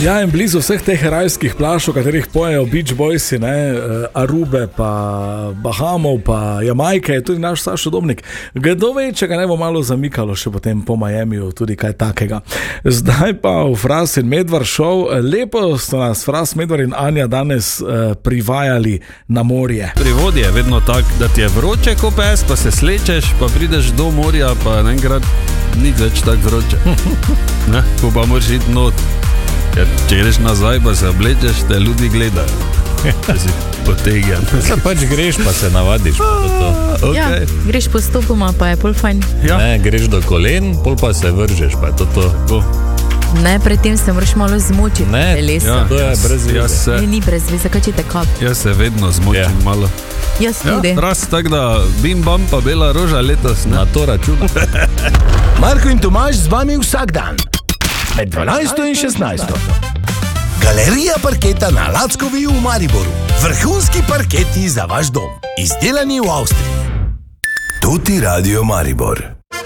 Ja, in blizu vseh teh rajskih plaž, o katerih pojejo Beach Boysi, Arube, pa Bahamov, pa Jamajke, je tudi naš Sašo Dobnik. Kdo ve, če ga ne bo malo zamikalo še potem po Miamiju, tudi kaj takega. Zdaj pa v Fras in Medvar šov. Lepo so nas Fras, Medvar in Anja danes privajali na morje. Privod je vedno tak, da ti je vroče ko pes, pa se slečeš, pa prideš do morja, pa naenkrat nič več tak vroče. Ne, ko pa moraš iti not. Ker če greš nazaj, pa se oblečeš, te ljudi gledajo. Da si potegan. Ja, pač greš, pa se navadiš. Okay. Ja, greš postopoma, pa je pol fajn. Ja. Ne, greš do kolen, pol pa se vržeš, pa je to. Ne, predtem se moraš malo zmočiti. Ne, telesa. to je brez veze. Ni brez veze, kaj če te kap. Jaz se vedno zmočim malo. Jaz tudi. Raz tak, da bim bam pa bela roža letos. Na to računa. Marko in Tomaž z vami vsak dan. Med 12 in 16. Galerija parketa na Lackovi v Mariboru. Vrhunski parketi za vaš dom. Izdelani v Avstriji. Tuti Radio Maribor.